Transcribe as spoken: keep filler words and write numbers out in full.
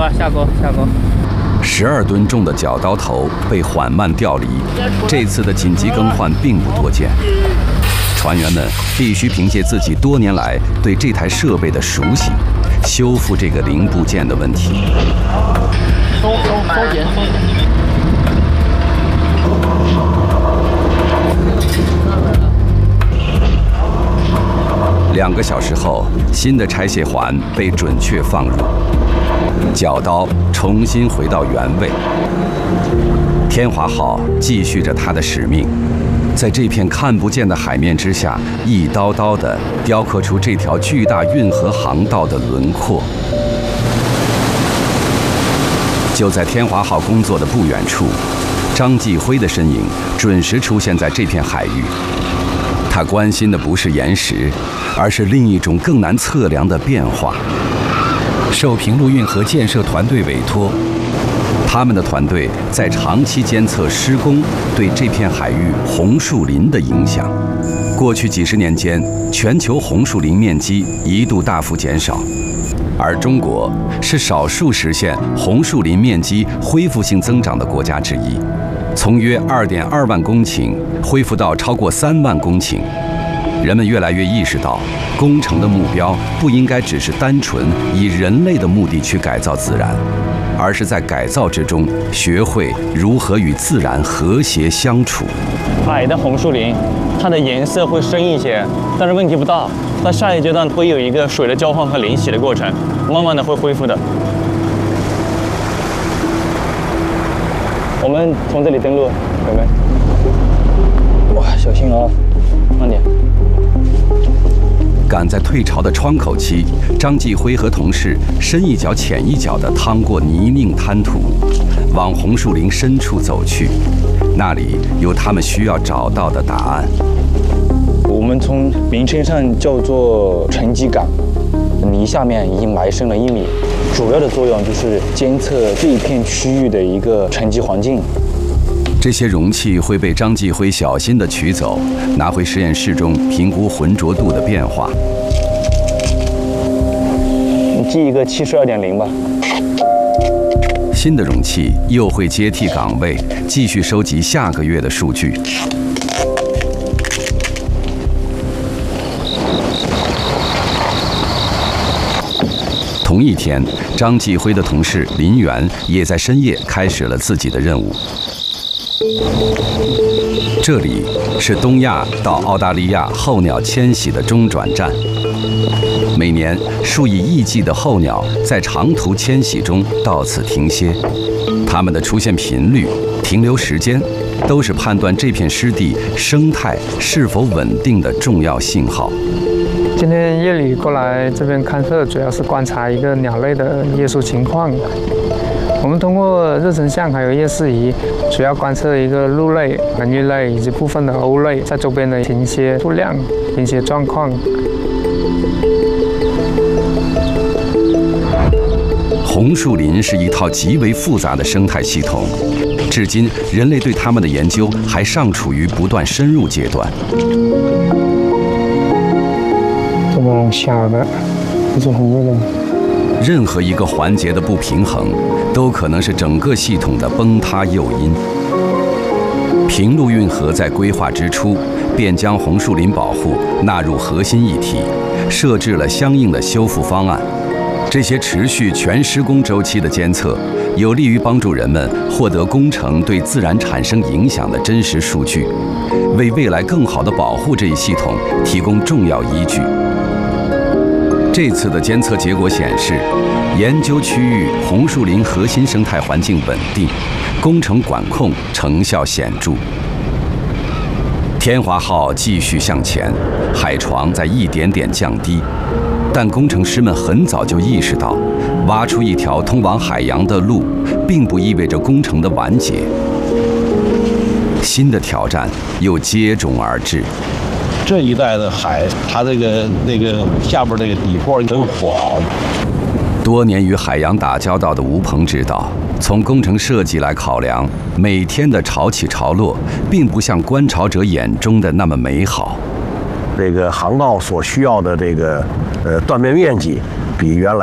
吧，下钩，下钩。 十二吨重的绞刀头被缓慢调离，这次的紧急更换并不多见。船员们必须凭借自己多年来对这台设备的熟悉，修复这个零部件的问题。 收收收紧。 两个小时后，新的拆卸环被准确放入，绞刀重新回到原位。天华号继续着它的使命，在这片看不见的海面之下，一刀刀地雕刻出这条巨大运河航道的轮廓。就在天华号工作的不远处，张继辉的身影准时出现在这片海域。他关心的不是岩石，而是另一种更难测量的变化。受平陆运河建设团队委托，他们的团队在长期监测施工对这片海域红树林的影响。过去几十年间，全球红树林面积一度大幅减少，而中国是少数实现红树林面积恢复性增长的国家之一。从约二点二万公顷恢复到超过三万公顷，人们越来越意识到，工程的目标不应该只是单纯以人类的目的去改造自然，而是在改造之中学会如何与自然和谐相处。 海的红树林，它的颜色会深一些，但是问题不大。到下一阶段会有一个水的交换和淋洗的过程，慢慢的会恢复的。我们从这里登陆，妹妹。哇，小心啊，慢点。 赶在退潮的窗口期，张继辉和同事深一脚浅一脚地趟过泥泞滩涂，往红树林深处走去。那里有他们需要找到的答案。 我们从名称上叫做沉积港，泥下面已经埋深了一米。主要的作用就是监测这一片区域的一个沉积环境。 这些容器会被张继辉小心地取走，拿回实验室中评估浑浊度的变化。 你记一个七十二点零吧。 新的容器又会接替岗位，继续收集下个月的数据。同一天，张继辉的同事林源也在深夜开始了自己的任务。这里是东亚到澳大利亚候鸟迁徙的中转站。每年数以亿计的候鸟在长途迁徙中到此停歇，它们的出现频率、停留时间，都是判断这片湿地生态是否稳定的重要信号。 今天夜里过来这边看测，主要是观察一个鸟类的夜宿情况。我们通过热成像还有夜视仪，主要观测一个鹿类、人鱼类以及部分的鸥类在周边的停歇数量、停歇状况。 红树林是一套极为复杂的生态系统，至今人类对它们的研究还尚处于不断深入阶段。 这种小的，这是红热的。 任何一个环节的不平衡，都可能是整个系统的崩塌诱因。平陆运河在规划之初，便将红树林保护纳入核心议题，设置了相应的修复方案。这些持续全施工周期的监测，有利于帮助人们获得工程对自然产生影响的真实数据，为未来更好地保护这一系统提供重要依据。这次的监测结果显示，研究区域红树林核心生态环境稳定，工程管控成效显著。天华号继续向前，海床在一点点降低，但工程师们很早就意识到，挖出一条通往海洋的路，并不意味着工程的完结。新的挑战又接踵而至。 这一带的海，它这个那个下边那个底坡真不好。 多年与海洋打交道的吴鹏知道，从工程设计来考量，每天的潮起潮落，并不像观潮者眼中的那么美好。 这个航道所需要的这个呃断面面积，比原来